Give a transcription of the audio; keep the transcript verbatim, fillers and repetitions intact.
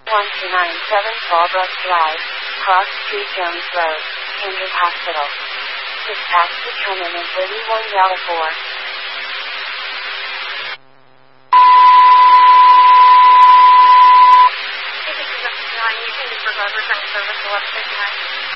one two nine seven Fallbrook Drive, Cross Street, Jones Road, Cambridge Hospital. Dispatch determined in thirty-one Gala four. This is nine, you can disregard return service eleven fifty-nine.